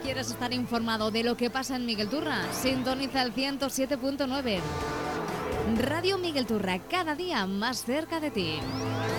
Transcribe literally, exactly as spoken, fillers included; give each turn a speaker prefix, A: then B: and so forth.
A: quieres estar informado de lo que pasa en Miguel Turra, sintoniza el ciento siete punto nueve. Radio Miguel Turra, cada día más cerca de ti.